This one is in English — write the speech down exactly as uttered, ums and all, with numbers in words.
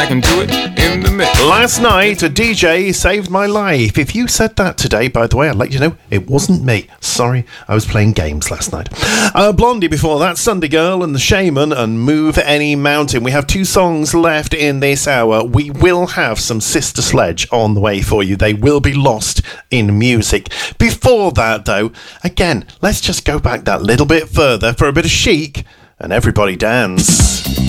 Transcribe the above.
back and do it in the mix. Last night, a D J saved my life. If you said that today, by the way, I'd let you know it wasn't me. Sorry, I was playing games last night. Uh, Blondie before that, Sunday Girl and The Shaman and Move Any Mountain. We have two songs left in this hour. We will have some Sister Sledge on the way for you. They will be lost in music. Before that, though, again, let's just go back that little bit further for a bit of Chic and Everybody Dance.